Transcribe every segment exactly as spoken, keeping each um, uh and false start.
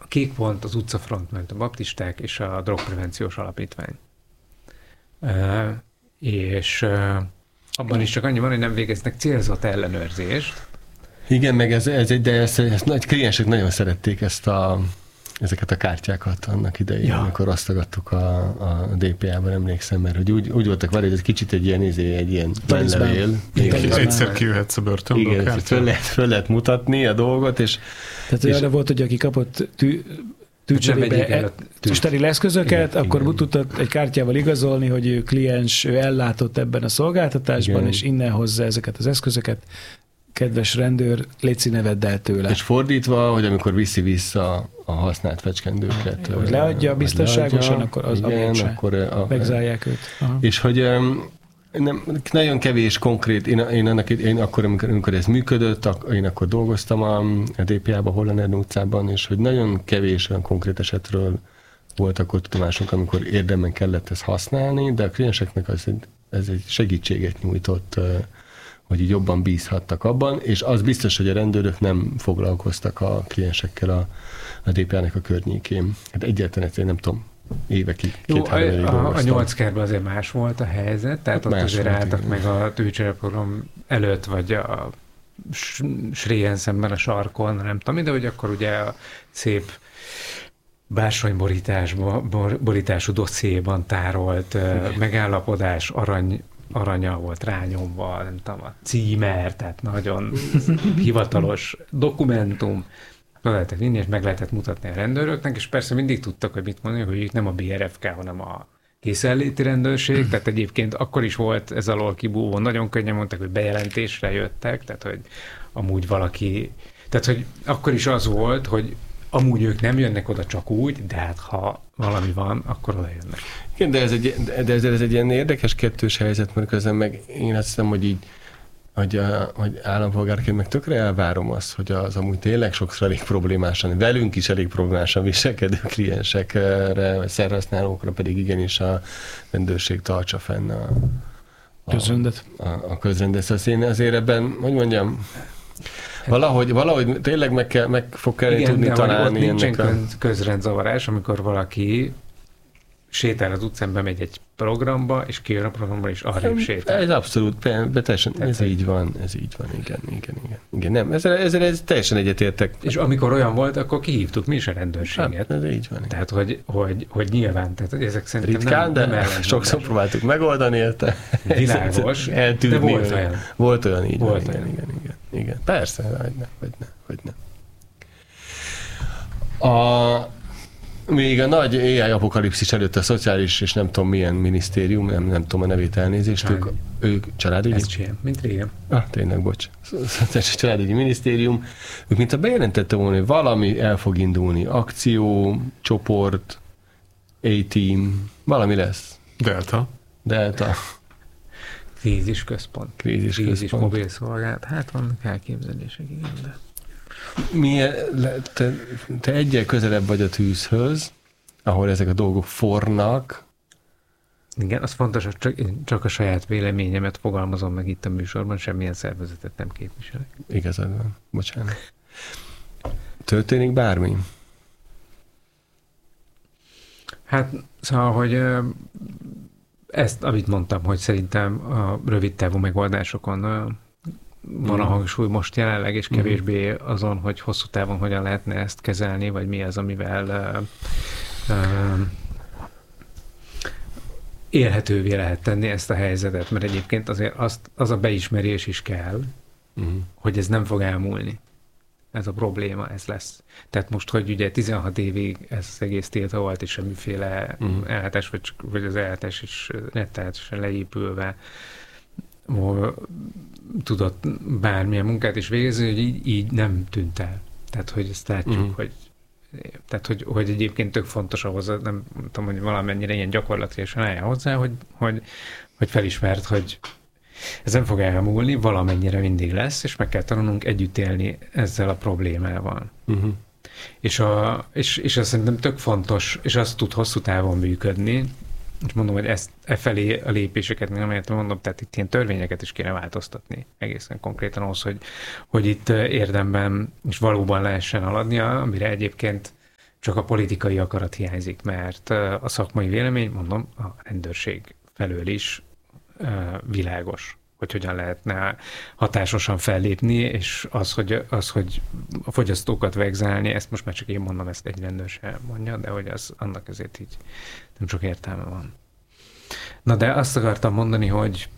Kék Pont, az Utcafront, mert a baptisták és a Drogprevenciós Alapítvány. Uh, és uh, abban is csak annyi van, hogy nem végeznek célzott ellenőrzést. Igen, meg ez, ez egy, de ezt, ezt nagy kliensek nagyon szerették ezt a, ezeket a kártyákat annak idején, ja. amikor azt tagadtuk a, a dé pé á-ban, emlékszem, mert hogy úgy, úgy voltak vele, hogy ez kicsit egy ilyen, izé, egy ilyen levél. Egyszer kijöhetsz a börtönből. Igen, föl lehet, föl lehet mutatni a dolgot, és... Tehát és arra volt, hogy aki kapott tű, tűcserébe steril eszközöket, igen, akkor tudott egy kártyával igazolni, hogy ő kliens, ő ellátott ebben a szolgáltatásban, igen. és innen hozza ezeket az eszközöket. Kedves rendőr, létszi, ne vedd el tőle. És fordítva, hogy amikor viszi vissza a használt fecskendőket. Hogy leadja biztonságosan, leadja, akkor az igen, akkor a, megzárják őt. Aha. És hogy nem, nagyon kevés konkrét, én, én, annak, én akkor, amikor, amikor ez működött, én akkor dolgoztam a, a dé pé á-ban, Hollander utcában, és hogy nagyon kevés olyan konkrét esetről volt akkor tudomásunk, amikor érdemben kellett ezt használni, de a klienseknek az egy, ez egy segítséget nyújtott, hogy így jobban bízhattak abban, és az biztos, hogy a rendőrök nem foglalkoztak a kliensekkel a, a dé pé á-nek a környékén. Hát egyáltalán ezt én nem tudom, évekig, két-három évig dolgoztam. A nyolc kertben azért más volt a helyzet, tehát hát ott azért volt, álltak igen. meg a tűcsereprogram előtt, vagy a Sréjen szemben a sarkon, nem tudom, de hogy akkor ugye a szép bársonyborítású dossziéban tárolt uh, megállapodás, arany aranya volt rányomva, nem tudom, a címer, tehát nagyon hivatalos dokumentum, le lehetett vinni, és meg lehetett mutatni a rendőröknek, és persze mindig tudtak, hogy mit mondani, hogy nem a bé er ef ká, hanem a készenléti rendőrség, tehát egyébként akkor is volt ez alól kibúvó, nagyon könnyen mondták, hogy bejelentésre jöttek, tehát hogy amúgy valaki, tehát hogy akkor is az volt, hogy amúgy ők nem jönnek oda csak úgy, de hát ha valami van, akkor oda jönnek. Igen, de ez egy, de ez, ez egy ilyen érdekes kettős helyzet, mert közben meg én azt hiszem, hogy így, hogy, a, hogy állampolgárként meg tökre elvárom azt, hogy az amúgy tényleg sokszor elég problémásan, velünk is elég problémásan viselkedő kliensekre, vagy szerhasználókra pedig igenis a rendőrség tartsa fenn a, a közrendet. A, a közrendet. Szóval én azért ebben, hogy mondjam, Valahogy, valahogy tényleg meg, kell, meg fog kelleni igen, tudni találni. Igen, nincsen a... közrendzavarás, amikor valaki sétál az utcán, bemegy egy programba, és kijön a programba, és arrébb sétál. Ez abszolút, teljesen, ez így van, ez így van, igen, igen, igen. igen nem, ezzel, ezzel ez teljesen egyetértek. És amikor olyan volt, akkor kihívtuk mi is a rendőrséget. Hát, ez így van. Tehát, hogy, hogy, hogy nyilván, tehát ezek szerintem ritkán, nem, de nem sokszor próbáltuk megoldani érte. Világos, eltűrni, de volt olyan. Volt olyan, így volt van, olyan. Igen, igen, igen, igen. Persze, hogy ne, hogy ne, hogy ne. A... Még a nagy á i apokalipszis előtt a szociális és nem tudom milyen minisztérium, nem, nem tudom a nevét elnézést, ők, ők családügyi? Ez csinál, mint régen. Ah, tényleg, bocs. Szociális családügyi minisztérium. Ők mint a bejelentette volna, hogy valami el fog indulni. Akció, csoport, A-team, valami lesz. Delta. Delta. Krízis központ. Krízis, Krízis központ. mobil szolgálat. Hát vannak elképzelések, igen, de... Milyen, te, te egyel közelebb vagy a tűzhöz, ahol ezek a dolgok fornak. Igen, az fontos, hogy csak, csak a saját véleményemet fogalmazom meg itt a műsorban, semmilyen szervezetet nem képviselek. Igazad van, bocsánat. Történik bármi? Hát, szóval, hogy ezt, amit mondtam, hogy szerintem a rövid távú megoldásokon van a hangsúly most jelenleg, és kevésbé azon, hogy hosszú távon hogyan lehetne ezt kezelni, vagy mi az, amivel uh, uh, élhetővé lehet tenni ezt a helyzetet, mert egyébként azért azt, az a beismerés is kell, uh-huh. hogy ez nem fog elmúlni. Ez a probléma, ez lesz. Tehát most, hogy ugye tizenhat évig ez az egész tiltva volt, és semmiféle uh-huh. ellátás, vagy, vagy az ellátás is rettenetesen leépülve tudott bármilyen munkát is végezni, hogy így, így nem tűnt el. Tehát, hogy ezt látjuk, uh-huh. hogy tehát, hogy, hogy egyébként tök fontos ahhoz, nem tudom, hogy valamennyire ilyen gyakorlatilag állja hozzá, hogy, hogy, hogy felismert, hogy ez nem fog elmúlni, valamennyire mindig lesz, és meg kell tanulnunk együtt élni ezzel a problémával. Uh-huh. És, a, és, és azt szerintem tök fontos, és azt tud hosszú távon működni, és mondom, hogy ezt e felé a lépéseket, még amelyet mondom, tehát itt ilyen törvényeket is kéne változtatni egészen konkrétan ahhoz, hogy, hogy itt érdemben és valóban lehessen haladnia, amire egyébként csak a politikai akarat hiányzik, mert a szakmai vélemény, mondom, a rendőrség felől is világos, hogy hogyan lehetne hatásosan fellépni, és az, hogy, az, hogy a fogyasztókat vegzálni, ezt most már csak én mondom, ezt egy rendőr sem mondja, de hogy az, annak ezért így nem sok értelme van. Na de azt akartam mondani, hogy,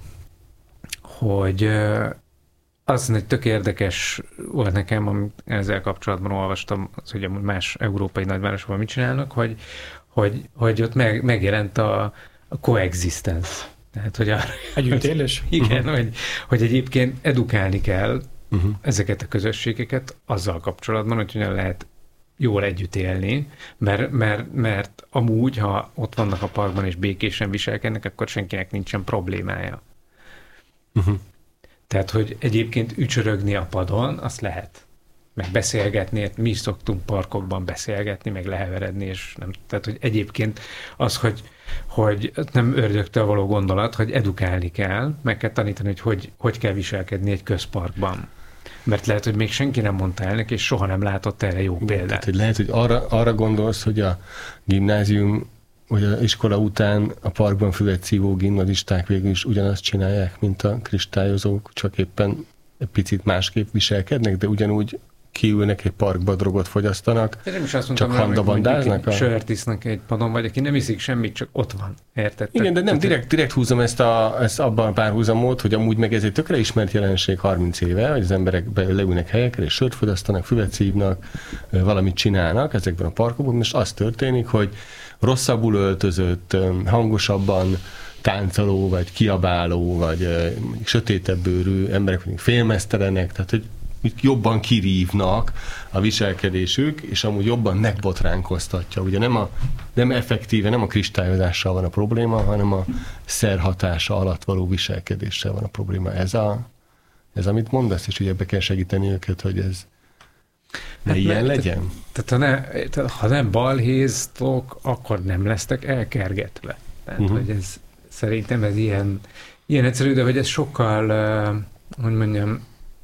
hogy az egy tök érdekes volt nekem, amit ezzel kapcsolatban olvastam, az, hogy más európai nagyvárosban mit csinálnak, hogy, hogy, hogy ott meg, megjelent a, a coexistence. Tehát, hogy arra, együttélés? Igen, uh-huh. hogy, hogy egyébként edukálni kell uh-huh. ezeket a közösségeket azzal kapcsolatban, hogy hogyan lehet jól együtt élni, mert, mert, mert amúgy, ha ott vannak a parkban és békésen viselkednek, akkor senkinek nincsen problémája. Uh-huh. Tehát, hogy egyébként ücsörögni a padon, azt lehet. Meg beszélgetni, mi is szoktunk parkokban beszélgetni, meg leheveredni, és nem, tehát, hogy egyébként az, hogy, hogy nem ördögtől való gondolat, hogy edukálni kell, meg kell tanítani, hogy hogy, hogy kell viselkedni egy közparkban. Mert lehet, hogy még senki nem mondta el neki, és soha nem látott erre jó példát. Tehát, hogy lehet, hogy arra, arra gondolsz, hogy a gimnázium, vagy az iskola után a parkban füvet szívó gimnazisták végül is ugyanazt csinálják, mint a kristályozók, csak éppen egy picit másképp viselkednek, de ugyanúgy kiülnek egy parkba, drogot fogyasztanak, nem is azt mondtam, csak handabandáznak. A... Sört isznak egy padon, vagy aki nem iszik semmit, csak ott van. Érted? Igen, de nem, direkt, direkt húzom ezt, a, ezt abban a párhuzamot, hogy amúgy meg ez egy tökre ismert jelenség harminc éve, hogy az emberek leülnek helyekre, és sört fogyasztanak, füvet szívnak, valamit csinálnak ezekben a parkokban, és az történik, hogy rosszabbul öltözött, hangosabban táncoló, vagy kiabáló, vagy sötétebb bőrű emberek, vagy félmeztelenek, tehát hogy jobban kirívnak a viselkedésük, és amúgy jobban megbotránkoztatja. Ugye nem, a, nem effektíve, nem a kristályozással van a probléma, hanem a szerhatása alatt való viselkedéssel van a probléma. Ez, a, ez amit mondasz, és ugye ebbe kell segíteni őket, hogy ez ne hát ilyen ne, legyen. Tehát ha, ne, tehát ha nem balhéztok, akkor nem lesztek elkergetve. Tehát, uh-huh. hogy ez szerintem ez ilyen, ilyen egyszerű, de hogy ez sokkal, uh, hogy mondjam,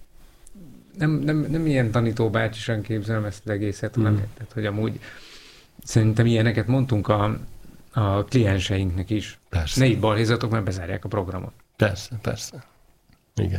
nem, nem, nem ilyen tanítóbácsisan képzelem ezt az egészet, hanem mm. tehát, hogy amúgy szerintem ilyeneket mondtunk a, a klienseinknek is. Persze. Ne így balhézatok, mert bezárják a programot. Persze, persze. Igen.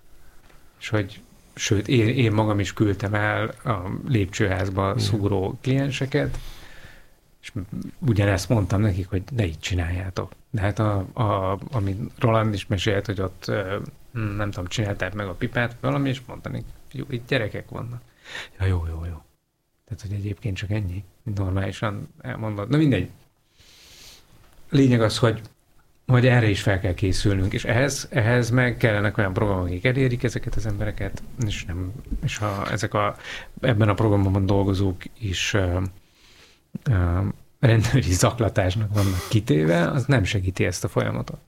És hogy, sőt, én, én magam is küldtem el a lépcsőházba Igen. szúró klienseket, és ugyanezt mondtam nekik, hogy ne így csináljátok. De hát a, a, amit Roland is mesélt, hogy ott nem tudom, csinálták meg a pipát, valami, és mondani, jó, itt gyerekek vannak. Ja, jó, jó, jó. Tehát, hogy egyébként csak ennyi, normálisan elmondod. Na mindegy. Lényeg az, hogy, hogy erre is fel kell készülnünk, és ehhez, ehhez meg kellenek olyan programok, akik elérik ezeket az embereket, és, nem, és ha ezek a, ebben a programban dolgozók is uh, uh, rendőri zaklatásnak vannak kitéve, az nem segíti ezt a folyamatot.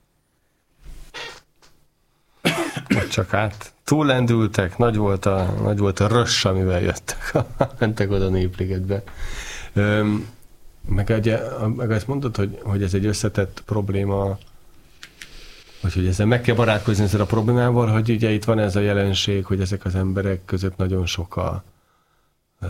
Csak át túllendültek, nagy volt a, nagy volt a röss, amivel jöttek, mentek oda Népligetbe. Öm, meg, ugye, meg azt mondod, hogy, hogy ez egy összetett probléma, hogy, hogy ezzel meg kell barátkozni ezzel a problémával, hogy ugye itt van ez a jelenség, hogy ezek az emberek között nagyon sok a ö,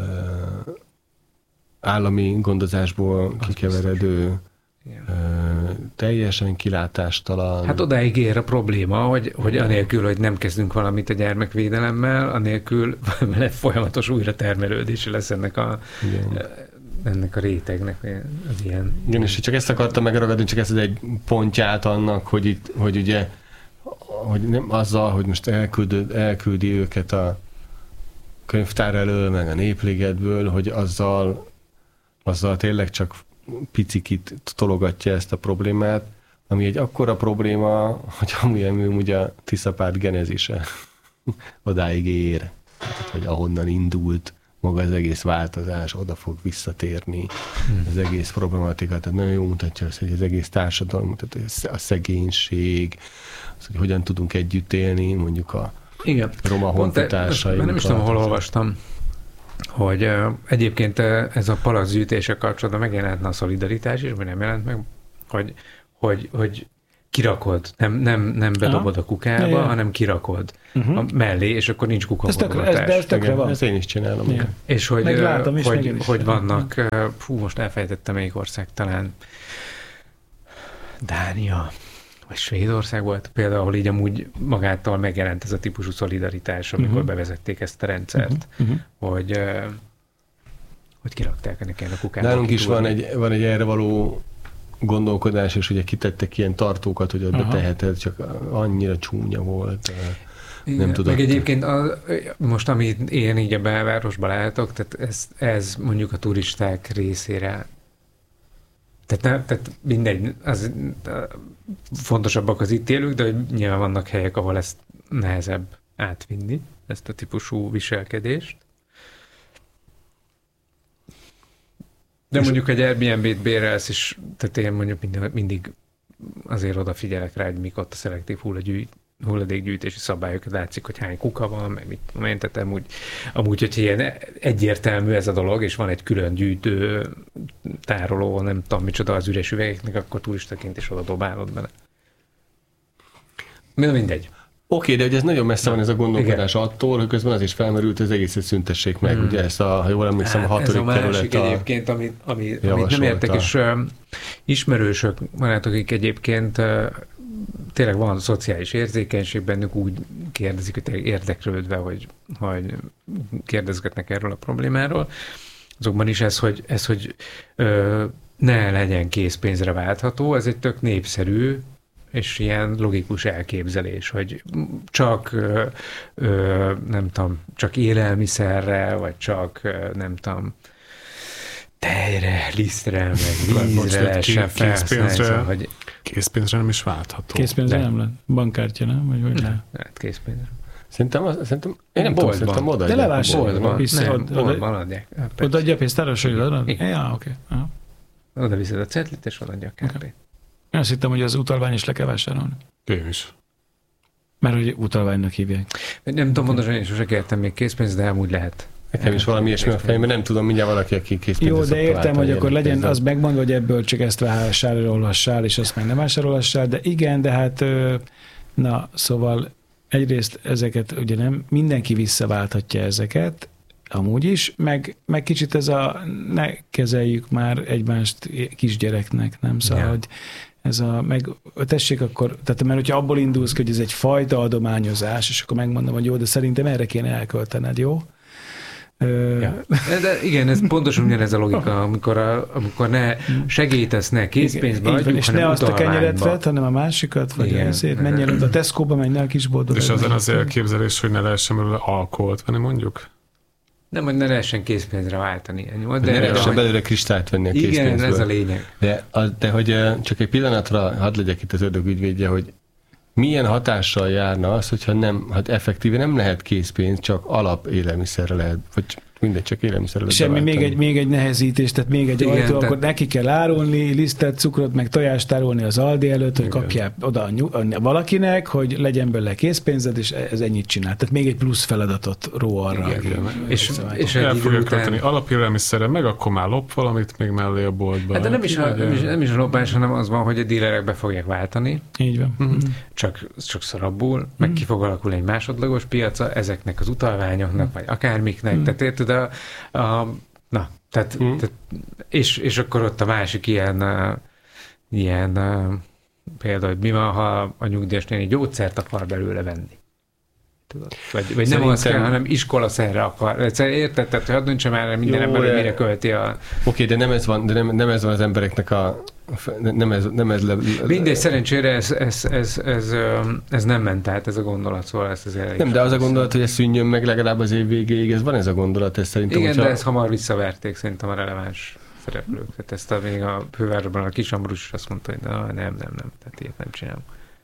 állami gondozásból kikeveredő, Uh, teljesen kilátástalan. Hát odáig ér a probléma, hogy, hogy anélkül, hogy nem kezdünk valamit a gyermekvédelemmel, anélkül folyamatos újratermelődése lesz ennek a, ennek a rétegnek az ilyen. Igen, és csak ezt akartam megragadni, csak ez egy pontját annak, hogy itt, hogy ugye hogy nem azzal, hogy most elküld, elküldi őket a könyvtár elől, meg a Népligetből, hogy azzal, azzal tényleg csak picikit tologatja ezt a problémát, ami egy akkora probléma, hogy amilyen ugye a Tiszapárt genezise odáig ér, tehát, hogy ahonnan indult maga az egész változás, oda fog visszatérni hmm. az egész problematika, tehát nagyon jól mutatja azt, hogy az egész társadalom, tehát a szegénység, az, hogy hogyan tudunk együtt élni, mondjuk a Igen. roma honfitársainkkal. Nem is tudom, hol olvastam, hogy uh, egyébként uh, ez a palacgyűjtések kapcsolatban megjelentne a szolidaritás is, vagy nem jelent meg, hogy, hogy, hogy kirakod, nem, nem, nem bedobod a kukába, ja, ja. hanem kirakod uh-huh. a mellé, és akkor nincs kukaborgatás. Ez, ez tökre van. Ezt én is csinálom. Ja. És hogy, Meglátom is, hogy, is. hogy vannak, fú, most elfejtettem melyik ország, talán Dánia, vagy Svédország volt például, ahol így amúgy magától megjelent ez a típusú szolidaritás, amikor uh-huh. bevezették ezt a rendszert, uh-huh. hogy, hogy kirakták ennek a kukába. Nálunk is van egy, van egy erre való gondolkodás, és ugye kitettek ilyen tartókat, hogy ott beteheted, csak annyira csúnya volt. Nem tudod. Meg egyébként a, most, amit én így a belvárosban látok, tehát ez, ez mondjuk a turisták részére, tehát, ne, tehát mindegy, az, fontosabbak az itt élők, de hogy nyilván vannak helyek, ahol ezt nehezebb átvinni, ezt a típusú viselkedést. De mondjuk egy Airbnb-t bérelsz, és tehát én mondjuk mindig, mindig azért odafigyelek rá, hogy mik ott a szelektív hulladékgyűjtési szabályok, látszik, hogy hány kuka van, meg mit tudom én, tehát amúgy, amúgy, hogyha ilyen egyértelmű ez a dolog, és van egy külön gyűjtő, tároló, nem tudom micsoda az üres üvegeknek, akkor turistaként is oda dobálod bele. Mindegy. Oké, okay, de hogy ez nagyon messze van ez a gondolkodás igen. attól, hogy közben az is felmerült, hogy az egészet szüntessék meg. Hmm. Ugye ezt a, ha jól emlékszem, hát, a hatodik kerület. Ez a másik egyébként, amit, ami, amit nem értek, és uh, ismerősök, barátok, akik egyébként uh, tényleg van szociális érzékenység bennük, úgy kérdezik, hogy tényleg érdeklődve, hogy, hogy kérdezgetnek erről a problémáról. Azokban is ez, hogy, ez, hogy uh, ne legyen készpénzre váltható, ez egy tök népszerű és ilyen logikus elképzelés, hogy csak ö, ö, nem tudom, csak élelmiszerre, vagy csak ö, nem tudom, tejre, lisztre, meg vízre lehessen felhasználni. Hogy... Készpénzre nem is váltható. Készpénzre nem lett? Bankkártya, nem? Vagy hogy nem? Hát készpénzre. Szerintem, az, szerintem én nem tudom, szerintem odaadják. De levásárolva. Nem, boltban adják. Odaadja a pénztáros, hogy odaadod? Ja, oké. Oda viszed a cetlit, és odaadja a kártyát. Én azt hittem, hogy az utalvány is le kell vásárolni. Én is. Mert hogy utalványnak hívják. Nem tudom pontosan, én sosem kértem még készpénzt, de amúgy lehet. Nekem is valami ilyesmi a fejemben, nem tudom, mindjárt valaki, aki készpénzt. Jó, de értem, hogy akkor legyen az megmondva, hogy ebből csak ezt vásárolhassál, és azt meg nem vásárolhassál, de igen, de hát na, szóval egyrészt ezeket ugye nem mindenki visszaválthatja ezeket, amúgy is, meg, meg kicsit ez a ne kezeljük már egymást kisgyereknek, nem? Szóval, yeah. hogy ez a, meg tessék akkor, tehát mert hogyha abból indulsz, hogy ez egy fajta adományozás, és akkor megmondom, hogy jó, de szerintem erre kéne elköltened, jó? Ja. De igen, ez pontosan ugyanez a logika, amikor, a, amikor ne segítesz, ne készpénzbe adjuk, és ne azt a kenyeret vett, hanem a másikat, vagy azért menj el a Tesco-ba, menj el a kisboltba. És azon az elképzelés, hogy ne lehessen belőle alkoholt venni, mondjuk? Nem, hogy ne lehessen készpénzre váltani. De, de ne lehessen belőle kristályt venni a készpénzből. Igen, ez a lényeg. De, de hogy csak egy pillanatra hadd legyek itt az ördög ügyvédje, hogy milyen hatással járna az, hogyha nem, hát effektíve nem lehet készpénz, csak alap élelmiszerre lehet, vagy mindegy, csak élelmiszerre lehet. Semmi, még egy, még egy nehezítés, tehát még egy igen, ajtó, te... akkor neki kell árulni, lisztet, cukrot, meg tojást árulni az Aldi előtt, hogy igen. kapják oda valakinek, hogy legyen belőle készpénzed, és ez ennyit csinál. Tehát még egy plusz feladatot ró arra. Igen, igen. És, és el fogja költeni alapélelmiszerre, meg akkor már lop valamit még mellé a boltba. Hát de nem is, a, nem, is, nem is a lopás, hanem az van, hogy a dílerek be fogják váltani. Így van. Mm-hmm. Csak, csak szarabbul, mm-hmm. meg ki fog alakulni egy másodlagos piaca ezeknek az utalványoknak, mm-hmm. vagy akármiknek. Mm-hmm. Tehát érted, a, a, na, tehát, mm-hmm. tehát és, és akkor ott a másik ilyen, uh, ilyen uh, például, hogy mi van, ha a nyugdíjas néni gyógyszert akar belőle venni. Tudod? Vagy, vagy nem az kell, hanem iskolaszerre akar. Érted? Tehát, hogy hadd döntse már minden ember, hogy mire költi a... Oké, de nem ez van, de nem, nem ez van az embereknek a... Nem ez, nem ez le, le, mindegy, szerencsére ez, ez, ez, ez, ez nem ment át, ez a gondolat, szóval ezt azért... Nem, de az a gondolat, hogy ez szűnjön meg legalább az év végéig, ez van ez a gondolat, ez szerintem... Igen, hogyha... de ezt hamar visszaverték szerintem a releváns szereplők. Tehát ezt a, még a fővárosban a Kisambrus is azt mondta, hogy na, nem, nem, nem, tehát ilyet nem csinálunk.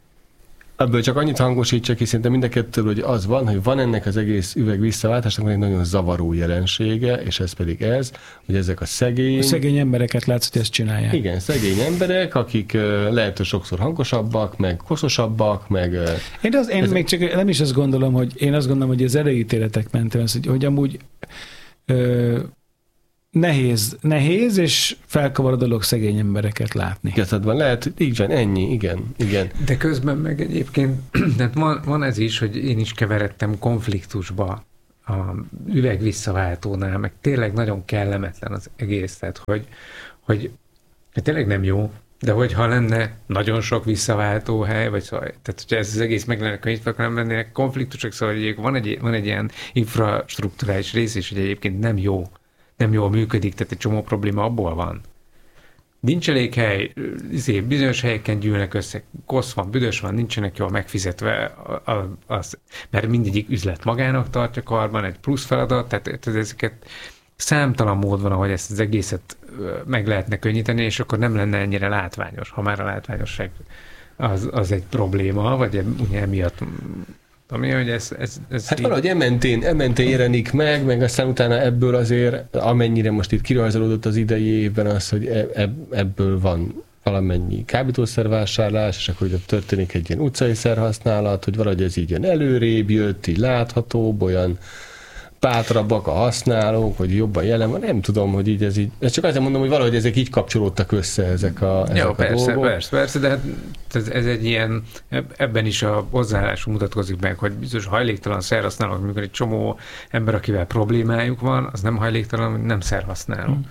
Ebből csak annyit hangosítsak, és szerintem mind a kettől, hogy az van, hogy van ennek az egész üveg visszaváltásnak egy nagyon zavaró jelensége, és ez pedig ez, hogy ezek a szegény... A szegény embereket látsz, hogy ezt csinálják. Igen, szegény emberek, akik lehet, hogy sokszor hangosabbak, meg koszosabbak, meg... Én, az, én ez... még csak nem is azt gondolom, hogy én azt gondolom, hogy az előítéletek mentén az, hogy, hogy amúgy ö, nehéz, nehéz, és felkavar a dolog szegény embereket látni. Igazad van, lehet, így van, ennyi, igen, igen. De közben meg egyébként, tehát van, van ez is, hogy én is keveredtem konfliktusba a üveg visszaváltónál, meg tényleg nagyon kellemetlen az egész, tehát hogy, hogy tényleg nem jó, de hogyha lenne nagyon sok visszaváltó hely, vagy szóval, tehát hogyha ez az egész meg lenne könnyítve, akkor nem lennének konfliktusok, szóval hogy van egy, van egy ilyen infrastruktúrális rész is, hogy egyébként nem jó, nem jól működik, tehát egy csomó probléma abból van. Nincs elég hely, bizonyos helyeken gyűlnek össze, kosz van, büdös van, nincsenek jól megfizetve, az, mert mindegyik üzlet magának tartja karban, egy plusz feladat, tehát ezeket számtalan mód van, ahogy ezt az egészet meg lehetne könnyíteni, és akkor nem lenne ennyire látványos, ha már a látványosság az, az egy probléma, vagy ugye emiatt ami, hogy ez, ez, ez hát valahogy ementén, ementén jelenik meg, meg aztán utána ebből azért, amennyire most itt kirajzolódott az idei évben az, hogy ebből van valamennyi kábítószervásárlás, és akkor történik egy ilyen utcai szerhasználat, hogy valahogy ez így ilyen előrébb jött, így láthatóbb, olyan bátrabbak a használók, hogy jobban jelen van, nem tudom, hogy így ez így, ezt csak azért mondom, hogy valahogy ezek így kapcsolódtak össze ezek a, ezek Jó, a persze, dolgok. persze, persze, de hát ez, ez egy ilyen, ebben is a hozzáállásunk mutatkozik meg, hogy bizonyos hajléktalan szerhasználók, amikor egy csomó ember, akivel problémájuk van, az nem hajléktalan, nem szerhasználó. Hmm.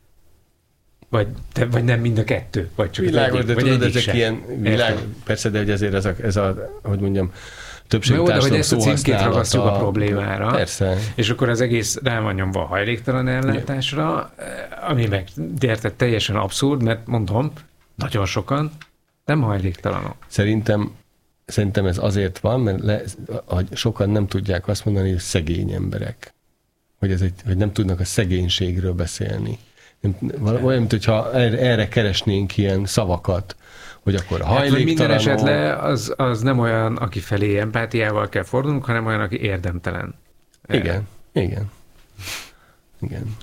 Vagy, de, vagy nem mind a kettő, vagy csak világos, egyik, de vagy tudod, egyik ezek sem. ilyen, világ, persze, de hogy ezért ez a, ez a hogy mondjam, többség oda, hogy ezt a címkét ragasztjuk a, a problémára, persze. És akkor az egész rá van nyomva a hajléktalan ellátásra, ami meg érted teljesen abszurd, mert mondom, nagyon sokan nem hajléktalanok. Szerintem, szerintem ez azért van, mert le, hogy sokan nem tudják azt mondani, hogy szegény emberek. Hogy, ez egy, hogy nem tudnak a szegénységről beszélni. Olyan, mint hogyha erre, erre keresnénk ilyen szavakat, hogy akkor a hajléktalanok... Hát, minden esetre az, az nem olyan, aki felé empátiával kell fordulnunk, hanem olyan, aki érdemtelen. Igen, erre. igen. Igen.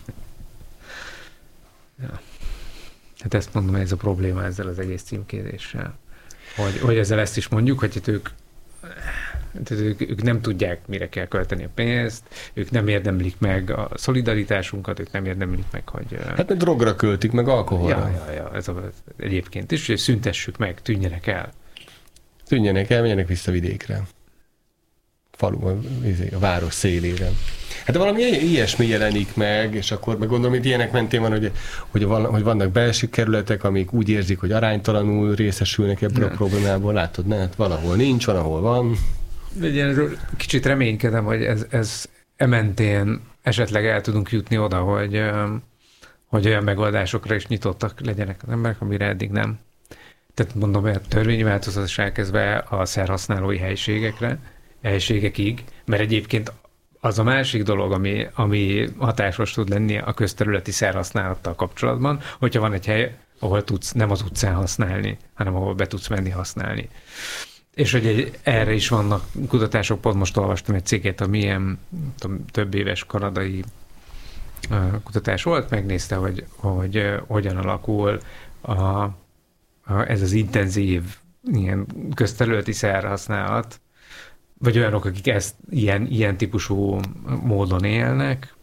Ja. Hát ezt mondom, ez a probléma ezzel az egész címkézéssel. Hogy, hogy ezzel ezt is mondjuk, hogy ők, ők, ők nem tudják, mire kell költeni a pénzt, ők nem érdemlik meg a szolidaritásunkat, ők nem érdemlik meg, hogy... Hát meg drogra költik, meg alkoholra. Ja, ja, ja, ez a, egyébként is, hogy szüntessük meg, tűnjenek el. Tűnjenek el, menjenek vissza vidékre. Falu, a, a város szélére. Hát de valami ilyesmi jelenik meg, és akkor meg gondolom, hogy ilyenek mentén van, hogy, hogy, hogy vannak belső kerületek, amik úgy érzik, hogy aránytalanul részesülnek ebből a problémából. Látod, ne? Hát valahol nincs, van, ahol van. Kicsit reménykedem, hogy ez, ez ementén esetleg el tudunk jutni oda, hogy, hogy olyan megoldásokra is nyitottak legyenek az emberek, amire eddig nem. Tehát mondom, hogy a törvényi változtatás elkezdve a szerhasználói helységekre, helységekig, mert egyébként az a másik dolog, ami, ami hatásos tud lenni a közterületi szerhasználattal kapcsolatban, hogyha van egy hely, ahol tudsz nem az utcán használni, hanem ahol be tudsz menni használni. És hogy egy, erre is vannak kutatások, pont most olvastam egy cikket, ami ilyen tudom, több éves kanadai uh, kutatás volt, megnézte, hogy, hogy uh, hogyan alakul a, a, ez az intenzív ilyen közterületi szerhasználat, vagy olyanok, akik ezt ilyen, ilyen típusú módon élnek,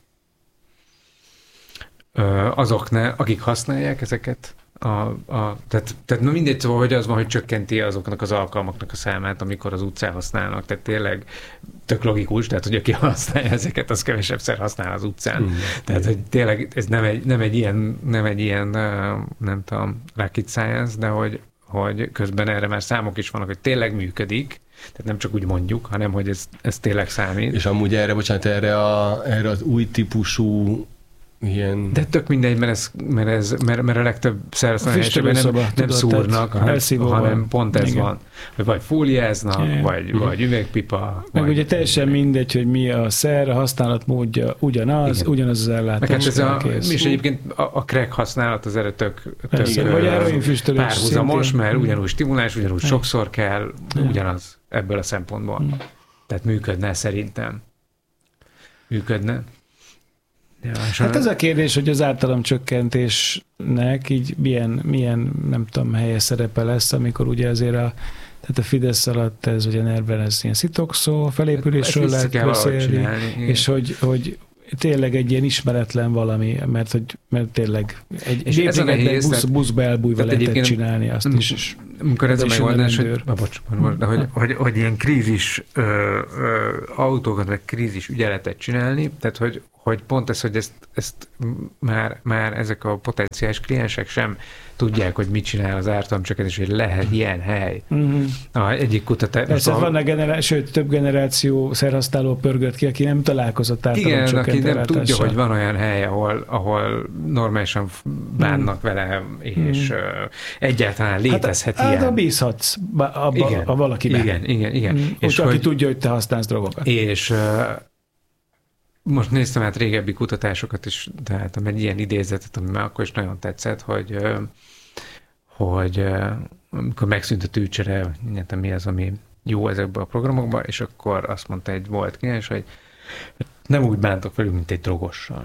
azok ne, akik használják ezeket, a, a, tehát, tehát mindegy, szóval, hogy az van, hogy csökkenti azoknak az alkalmaknak a számát, amikor az utcán használnak, tehát tényleg tök logikus, tehát hogy aki használja ezeket, az kevesebbszer használ az utcán. Mm, tehát, hogy tényleg ez nem egy, nem egy ilyen, nem egy ilyen, nem tudom, rocket science, de hogy, hogy közben erre már számok is vannak, hogy tényleg működik, tehát nem csak úgy mondjuk, hanem hogy ez, ez tényleg számít. És amúgy erre, bocsánat, erre, a, erre az új típusú ilyen... De tök mindegy, mert, ez, mert, ez, mert, mert a legtöbb szerhasználásában nem, nem tudod, szúrnak, hanem, hanem pont ez igen. van. Vagy fóliáznak, igen. vagy, vagy üvegpipa. Meg vagy, ugye teljesen mindegy, hogy mi a szer, a használat módja ugyanaz, igen. ugyanaz az ellátás. Hát ez a, és egyébként a, a crack használat az erre tök, tök igen, párhuzamos, mert ugyanúgy stimulálás, ugyanúgy igen. sokszor kell, ugyanaz ebből a szempontból. Hmm. Tehát működne szerintem. Működne. Ja, hát ez a kérdés, hogy az ártalomcsökkentésnek így milyen, milyen, nem tudom, helye szerepe lesz, amikor ugye azért a, tehát a Fidesz alatt ez ugye nerven ez ilyen szitokszó, felépülésről lehet beszélni, és hogy, hogy tényleg egy ilyen ismeretlen valami, mert, hogy, mert tényleg egy, egy épületben busz, buszba elbújva lehetett csinálni azt m- is. Amikor ez a megoldás, hogy, na, bocs, de hogy, hogy, hogy ilyen krízis ö, ö, autókat, vagy krízis ügyeletet csinálni, tehát hogy, hogy pont ez, hogy ezt, ezt már, már ezek a potenciális kliensek sem tudják, hogy mit csinál az ártalomcsökkentés, hogy lehet ilyen hely. Uh-huh. A egyik kutatás... Persze, van a generá- sőt, több generáció szerhasztáló pörgött ki, aki nem találkozott ártalomcsökkentő Igen, aki nem tudja, hogy van olyan hely, ahol, ahol normálisan bánnak uh-huh. vele, és uh-huh. egyáltalán létezhet hát, ilyen. Hát, bízhatsz abba, igen, a valakiben. Igen, igen, igen. Uh-huh. És aki hogy, tudja, hogy te használsz drogokat. És... Uh, most néztem át régebbi kutatásokat is, tehát egy ilyen idézetet, ami már akkor is nagyon tetszett, hogy, hogy amikor megszűnt a tűcsere, mi az, ami jó ezekben a programokban, és akkor azt mondta egy volt kliens, hogy nem úgy bántok velük, mint egy drogossal.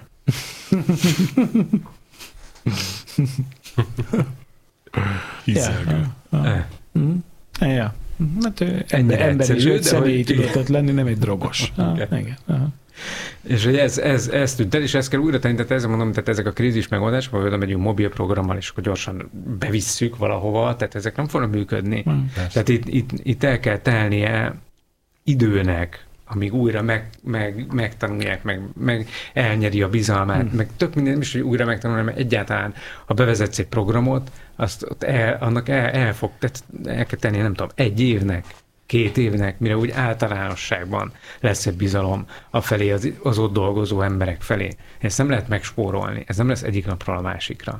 Hiszeg. Ja. Ja. Hát ember, ember is egy személyi tudott lenni, nem egy drogos. Ah, igen. Aha. És hogy ez, ez, ez tűnt el, és ezt kell újra tenni, tehát ezzel mondom, tehát ezek a krízis megoldások, vagy oda megyünk mobil programmal, és akkor gyorsan bevisszük valahova, tehát ezek nem fognak működni. Mm. Tehát itt, itt, itt el kell telnie időnek, amíg újra meg, meg, megtanulják, meg, meg elnyeri a bizalmát, mm. meg tök minden is, hogy újra megtanulni, mert egyáltalán, ha bevezetsz egy programot, azt el, annak el, el fog, tehát el kell tennie, nem tudom, egy évnek, két évnek, mire úgy általánosságban lesz egy bizalom a felé, az, az ott dolgozó emberek felé. Ezt nem lehet megspórolni, ez nem lesz egyik napról a másikra.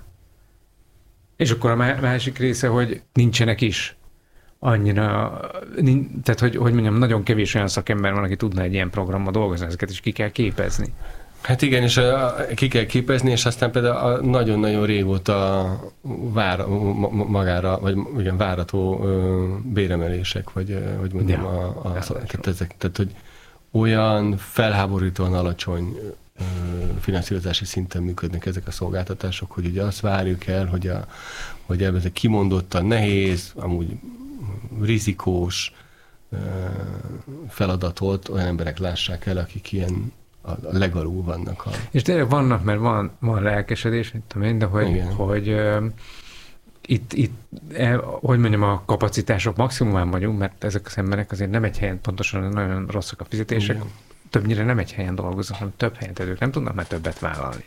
És akkor a másik része, hogy nincsenek is annyira, tehát hogy, hogy mondjam, nagyon kevés olyan szakember van, aki tudna egy ilyen programban dolgozni, ezeket is ki kell képezni. Hát igen, és a, ki kell képezni, és aztán például a nagyon-nagyon régóta vár, magára, vagy igen, várható ö, béremelések, vagy hogy mondjam, ja, a, a, tehát, ezek, tehát hogy olyan felháborítóan alacsony ö, finanszírozási szinten működnek ezek a szolgáltatások, hogy ugye azt várjuk el, hogy, a, hogy ebben ez kimondottan nehéz, amúgy rizikós ö, feladatot olyan emberek lássák el, akik ilyen a legalul vannak. A... És tényleg vannak, mert van, van lelkesedés, mit tudom én, de hogy, hogy uh, itt, itt eh, hogy mondjam, a kapacitások maximumán vagyunk, mert ezek az emberek azért nem egy helyen, pontosan nagyon rosszak a fizetések, igen. Többnyire nem egy helyen dolgoznak, hanem több helyen, tehát ők nem tudnak már többet vállalni.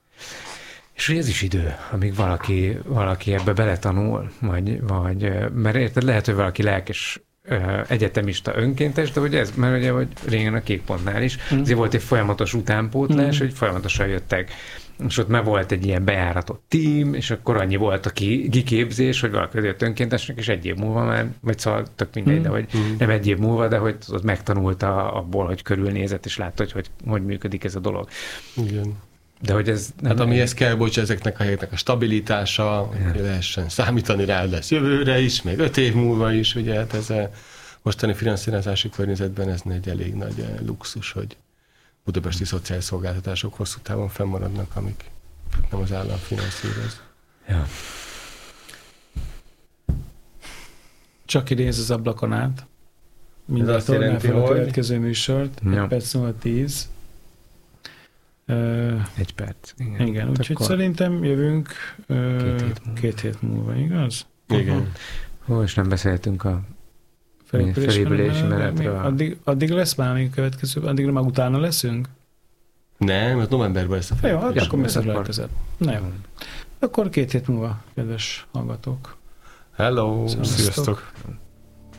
És hogy ez is idő, amíg valaki, valaki ebbe beletanul, vagy, vagy mert érted, lehet, hogy valaki lelkes egyetemista önkéntes, de hogy ez, mert ugye, hogy régen a Kékpontnál is, mm. azért volt egy folyamatos utánpótlás, mm. hogy folyamatosan jöttek, és ott már volt egy ilyen bejáratott tím, és akkor annyi volt a kiképzés, hogy valaki jött önkéntesnek, és egy év múlva már, vagy szóval tök mindegy, mm. de hogy mm. nem egy év múlva, de hogy ott megtanulta abból, hogy körülnézett, és látta, hogy hogy, hogy működik ez a dolog. Igen. De hogy ez nem hát amihez kell, bocs, ezeknek a helyeknek a stabilitása, hogy lehessen számítani rá, lesz jövőre is, még öt év múlva is, ugye, hát ez a mostani finanszírozási környezetben ez egy elég nagy luxus, hogy budapesti szociális szolgáltatások hosszú távon fennmaradnak, amik nem az állam finanszíroz. Ja. Csak idéz az ablakon át. Mindjárt tornál fel a következő műsort. Ja. Egy perc múlva tíz. Uh, Egy perc. Igen, igen úgyhogy akkor... szerintem jövünk uh, két, hét két hét múlva, igaz? Igen. Hol is nem beszéltünk a felépülési menetről. Addig, addig lesz már még következő, addigra már utána leszünk? Nem, mert novemberben lesz a felépülés. Jó, akkor mi legközelebb. Na jó. Akkor két hét múlva, kedves hallgatók. Hello! Sziasztok! Sziasztok.